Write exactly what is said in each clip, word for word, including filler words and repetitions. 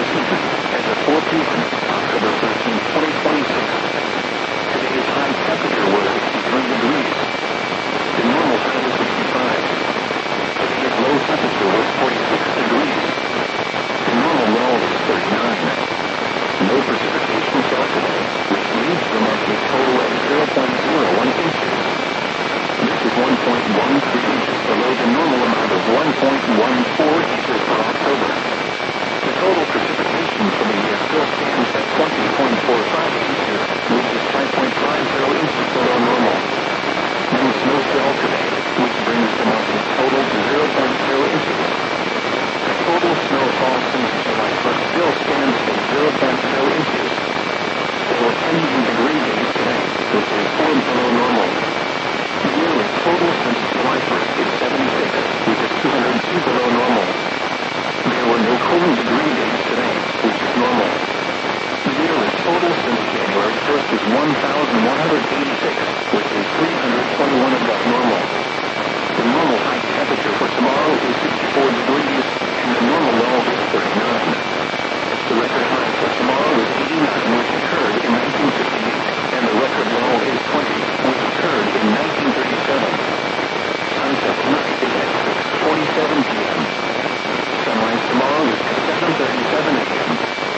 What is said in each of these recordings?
season as of four p m October thirteenth, twenty twenty-six. Today's high temperature was sixty-three degrees. The normal high was sixty-five. Today's low temperature was forty-six degrees. The normal low is thirty-nine. No precipitation fell today, which leaves the monthly total at zero point zero one inches. This is one point one three inches below the normal amount of one point one four inches for October. The total precipitation for the year still stands at twenty point four five inches, which is five point five zero inches below normal. No snow fell today, which brings the monthly total to zero point zero inches. The total snowfall since July first still stands at zero point zero inches. There were ten degree days today, which is four below normal. The yearly total since July first is seventy-six, which is two hundred two below normal. There were no cooling degree days today, which is normal. The yearly total since January first is one thousand one hundred eighty-six, which is three hundred twenty-one above normal. The normal high temperature for tomorrow is sixty-four degrees, and the normal low is thirty-nine. The record high for tomorrow is eighty-nine, which occurred in nineteen fifty-eight, and the record low is twenty, which occurred in nineteen thirty-seven. Sunset tonight is at six forty-seven p m Sunrise tomorrow is at seven thirty-seven a m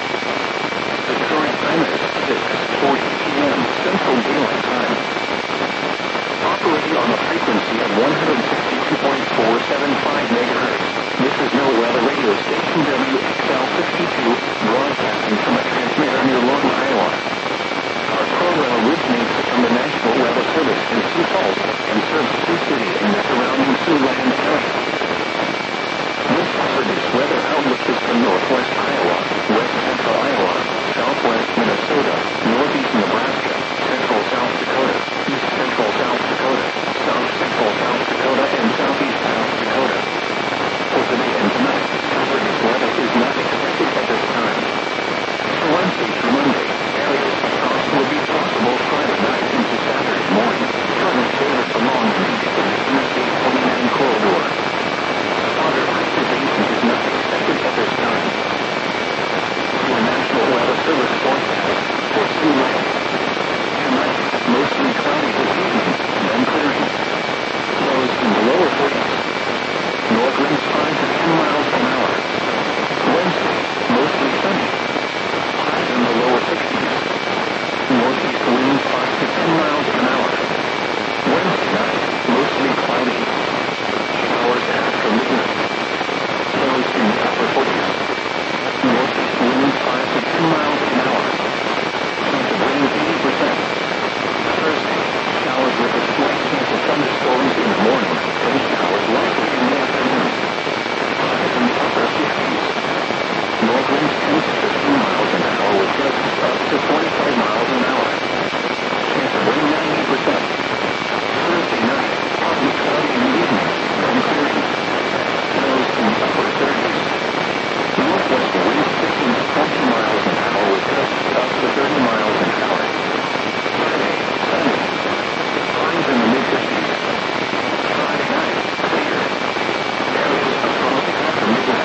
The current time is six forty p m Central Daylight Time. Operating on a frequency of one hundred sixty-two point four seven five megahertz, this is NOAA Weather Radio Station W X L fifty-two, broadcasting from a transmitter near Long, Iowa. Our program originates from the National Weather Service in Sioux Falls and serves Sioux City and the surrounding Siouxland area. This hazardous weather outlook is from northwest Iowa, west central Iowa, southwest Minnesota, northeast Nebraska, central South Dakota, east central South Dakota, south central South Dakota, and southeast South Dakota. For today and tonight, hazardous weather is not expected at this time. For Wednesday through Monday, areas of frost will be possible Friday night into Saturday morning. Current favors the long reach of the Interstate twenty-nine corridor. Other activation is not expected at this time. Your National Weather Service forecast for Siouxland. Tonight, mostly cloudy this evening, then clearing. Lows in the lower forties. North winds five to ten miles an hour. Wednesday, mostly sunny. Highs in the lower sixties. Northeast winds five to ten miles an hour. Wednesday night, mostly cloudy. Showers after midnight. Lows in the upper forties. Northeast winds five to ten miles an hour. Chance of rain eighty percent. Thursday, showers with a slight chance of thunderstorms in the morning, and showers likely in the afternoon. Highs in the upper sixties. North winds ten to fifteen miles an hour with gusts up to twenty-five miles an hour. Chance of rain ninety percent. Thursday night, partly cloudy in the evening, then clearing. Lows in the upper thirties. Northwest winds fifteen to twenty miles an hour with gusts up to thirty miles an hour. Friday, sunny. Highs in the mid-fifties. Friday night, clear. Areas of frost after midnight.